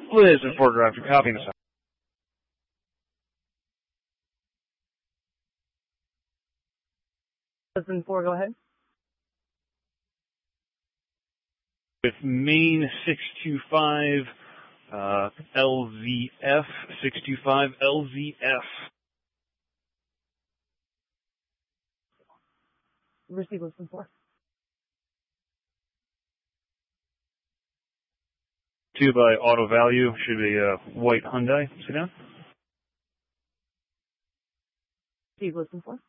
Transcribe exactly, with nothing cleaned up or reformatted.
Liz and Fort Drive, copying this. Liz and four, go ahead. With Maine six two five, uh, L Z F, six two five L Z F. Receive Liz and four. Two by Auto Value, should be a white Hyundai sedan. Receive Liz and four.